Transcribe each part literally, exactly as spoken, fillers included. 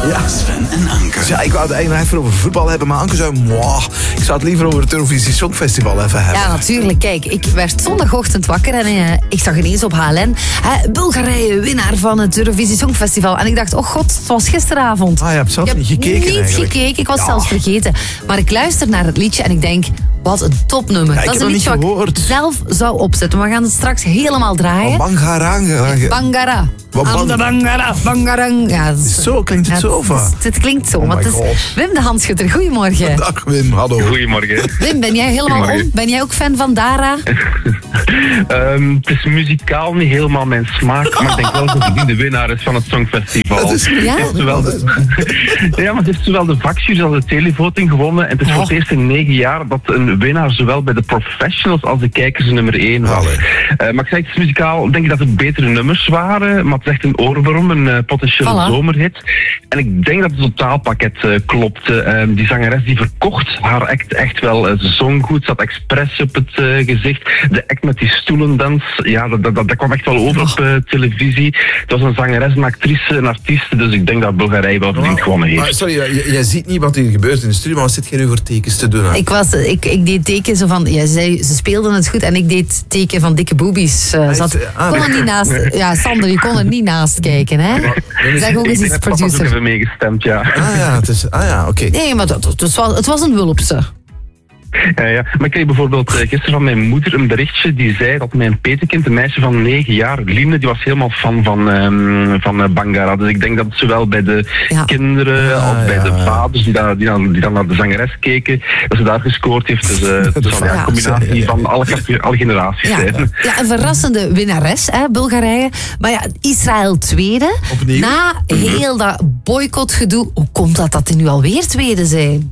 Ja. Sven en Anke. Ja, ik wou het eigenlijk nog even over voetbal hebben, maar Anke zei, mwah, ik zou het liever over het Eurovisie Songfestival even hebben. Ja, natuurlijk. Kijk, ik werd zondagochtend wakker en uh, ik zag ineens op H L N uh, Bulgarije, winnaar van het Eurovisie Songfestival. En ik dacht, oh god, het was gisteravond. Ah, je hebt zelf ik niet heb gekeken niet eigenlijk. gekeken, ik was Ja. zelfs vergeten. Maar ik luister naar het liedje en ik denk, wat een topnummer. Ja, ik dat is heb een dat liedje niet wat gehoord. ik zelf zou opzetten. We gaan het straks helemaal draaien. Oh, Bangaranga. Bangara. Wat bang- Ande Bangara, Bangarang. Ja, dat is- Zo klinkt het ja, zo, of wat? Het, het klinkt zo, Oh maar my het is God. Wim de Handschutter. Goedemorgen. Dag Wim, hallo. Goedemorgen. Wim, ben jij helemaal Goedemorgen. om? Ben jij ook fan van Dara? um, het is muzikaal niet helemaal mijn smaak, maar ik denk wel dat die de winnaar is van het Songfestival. Dat is- Ja? Het heeft zowel de, ja, maar het heeft zowel de vakjury als de televoting gewonnen. En het is voor het eerst in negen jaar dat een winnaar zowel bij de professionals als de kijkers nummer één was. Allee. Uh, maar ik zeg, het is muzikaal, denk ik dat het betere nummers waren, maar het is echt een oorworm, een uh, potentiële Voilà. zomerhit. En ik denk dat het totaalpakket uh, klopt. Uh, die zangeres die verkocht haar act echt wel. Uh, ze zong goed, ze had expres op het uh, gezicht. De act met die stoelendans, ja, dat, dat, dat kwam echt wel over op uh, televisie. Het was een zangeres, een actrice, een artiest, dus ik denk dat Bulgarije wel verdiend gewonnen heeft. Maar sorry, jij, jij ziet niet wat hier gebeurt in de studio, maar wat zit jij nu voor tekens te doen? Hè? Ik, was, ik, ik deed teken zo van, ja, zij, ze speelden het goed en ik deed teken van dikke boobies. Uh, zat, ah, kon er niet naast, ja, Sander, je kon er niet naast kijken, hè? Zeg ook eens Ik iets, heb ook producer. even meegestemd, ja. Ah ja, het is, ah, ja oké. Nee, maar dat, het, was, het was een wulpse. Ja, ja. Maar ik kreeg bijvoorbeeld uh, gisteren van mijn moeder een berichtje die zei dat mijn petekind, een meisje van negen jaar, Line, die was helemaal fan van, um, van uh, Bangara. Dus ik denk dat het zowel bij de Ja. kinderen Ja, als bij ja, de ja. vaders die, daar, die, dan, die dan naar de zangeres keken, dat ze daar gescoord heeft. Dus uh, het is van, ja, Ja. een combinatie Ja, ja. van alle, alle generaties. Ja, hè. ja, een verrassende winnares, hè, Bulgarije. Maar ja, Israël tweede. Opnieuw. Na heel dat boycottgedoe, hoe komt dat dat die nu alweer tweede zijn?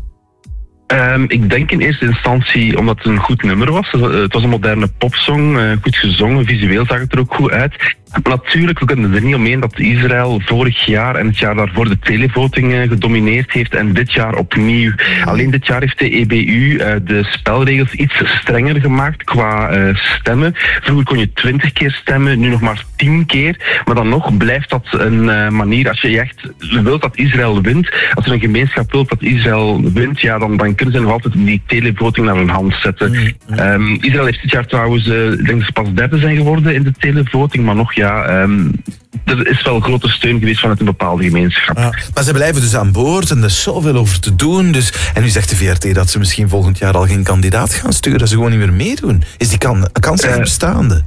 Um, ik denk in eerste instantie omdat het een goed nummer was. Uh, het was een moderne popsong, uh, goed gezongen, visueel zag het er ook goed uit. Maar natuurlijk, we kunnen er niet omheen dat Israël vorig jaar en het jaar daarvoor de televoting uh, gedomineerd heeft en dit jaar opnieuw. Alleen dit jaar heeft de E B U uh, de spelregels iets strenger gemaakt qua uh, stemmen. Vroeger kon je twintig keer stemmen, nu nog maar tien keer. Maar dan nog blijft dat een uh, manier, als je echt wilt dat Israël wint, als er een gemeenschap wilt dat Israël wint, ja, dan, dan kunnen ze nog altijd die televoting naar hun hand zetten. Mm, Um, Israël heeft dit jaar trouwens, uh, ik denk dat ze pas derde zijn geworden in de televoting, maar nog ja, um, er is wel grote steun geweest vanuit een bepaalde gemeenschap. Ja. Maar ze blijven dus aan boord en er is zoveel over te doen. Dus, en nu zegt de V R T dat ze misschien volgend jaar al geen kandidaat gaan sturen, dat ze gewoon niet meer meedoen. Is die kan, kans echt Uh, bestaande?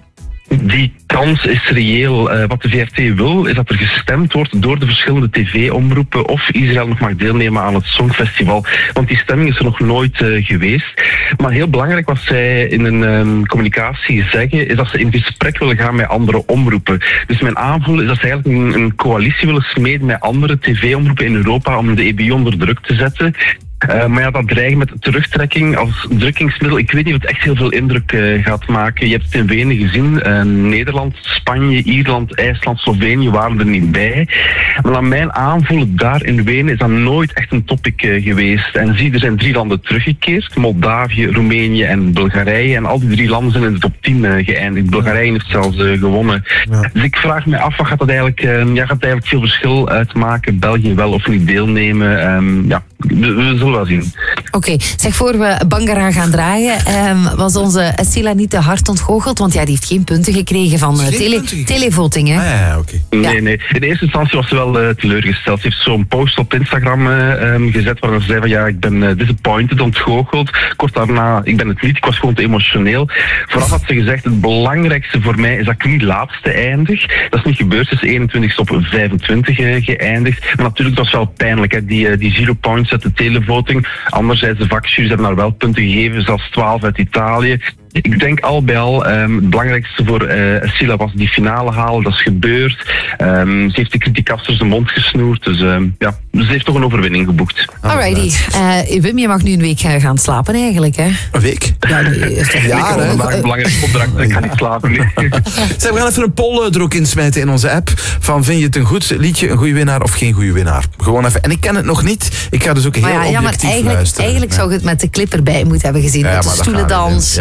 Die kans is reëel. Uh, wat de V R T wil, is dat er gestemd wordt door de verschillende tv-omroepen of Israël nog mag deelnemen aan het Songfestival. Want die stemming is er nog nooit uh, geweest. Maar heel belangrijk wat zij in een um, communicatie zeggen, is dat ze in gesprek willen gaan met andere omroepen. Dus mijn aanvoel is dat ze eigenlijk een, een coalitie willen smeden met andere tv-omroepen in Europa om de E B U onder druk te zetten. Uh, maar ja, dat dreigen met terugtrekking als drukkingsmiddel, ik weet niet of het echt heel veel indruk uh, gaat maken. Je hebt het in Wenen gezien, uh, Nederland, Spanje, Ierland, IJsland, Slovenië waren er niet bij. Maar aan mijn aanvoelen daar in Wenen is dat nooit echt een topic uh, geweest. En zie, er zijn drie landen teruggekeerd, Moldavië, Roemenië en Bulgarije. En al die drie landen zijn in de top tien uh, geëindigd. Bulgarije heeft zelfs uh, gewonnen. Ja. Dus ik vraag me af, wat gaat dat eigenlijk, uh, ja, gaat dat eigenlijk veel verschil uitmaken? België wel of niet deelnemen? Um, ja, we, we zullen wel zien. Oké, okay, zeg, voor we Bangara gaan draaien, um, was onze Essila niet te hard ontgoocheld, want ja, die heeft geen punten gekregen van uh, Geen tele, punten gekregen? televoting, hè? Ah, ja, ja, oké. Nee, Ja. nee. In eerste instantie was ze wel uh, teleurgesteld. Ze heeft zo'n post op Instagram uh, um, gezet waar ze zei van ja, ik ben uh, disappointed, ontgoocheld. Kort daarna, ik ben het niet, ik was gewoon te emotioneel. Vooraf had ze gezegd, het belangrijkste voor mij is dat ik niet laatste eindig. Dat is niet gebeurd, ze is eenentwintigste op vijfentwintig uh, geëindigd. Maar natuurlijk, dat was wel pijnlijk, hè. Die, uh, die zero points uit de televoting. Anderzijds, de vakjuries hebben daar wel punten gegeven, zelfs twaalf uit Italië. Ik denk al bij al, um, het belangrijkste voor uh, Essila was die finale halen. Dat is gebeurd. Um, ze heeft de criticasters de mond gesnoerd. Dus um, ja, ze heeft toch een overwinning geboekt. Alrighty. Uh, Wim, je mag nu een week uh, gaan slapen eigenlijk, hè? Een week? Ja, nee, is toch- Ja, ik heb hè? vandaag een belangrijk opdracht. Ik ga niet slapen. Nee. Zeg, we gaan even een poll er ook insmijten in onze app. Van, vind je het een goed liedje, een goede winnaar of geen goede winnaar? Gewoon even. En ik ken het nog niet. Ik ga dus ook heel Maar ja, ja, maar objectief eigenlijk, luisteren. eigenlijk Ja. zou je het met de clip erbij moeten hebben gezien. Ja, met de maar dat gaat stoelendans. niet. Ja, ja.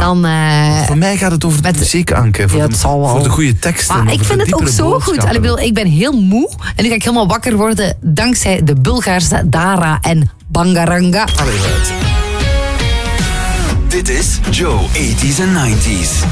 dan... Uh, voor mij gaat het over de muziek, Anke. Voor, ja, de, zal wel. voor de goede teksten. Maar ik vind het ook zo goed. Allee, ik, bedoel, ik ben heel moe. En nu ga ik helemaal wakker worden dankzij de Bulgaarse Dara en Bangaranga. Dit is Joe, eighties en nineties.